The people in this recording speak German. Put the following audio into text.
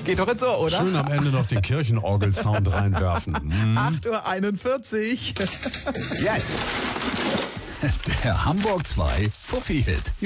Geht doch jetzt so, oder? Schön am Ende noch den Kirchenorgel-Sound reinwerfen. 8:41 Uhr. Jetzt. Der Hamburg 2 Fuffi-Hit.